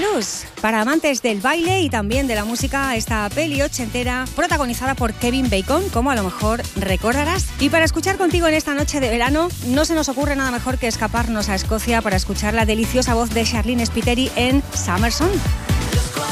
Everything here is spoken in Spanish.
Footloose, para amantes del baile y también de la música, esta peli ochentera protagonizada por Kevin Bacon, como a lo mejor recordarás. Y para escuchar contigo en esta noche de verano, no se nos ocurre nada mejor que escaparnos a Escocia para escuchar la deliciosa voz de Charlene Spiteri en Summer Song.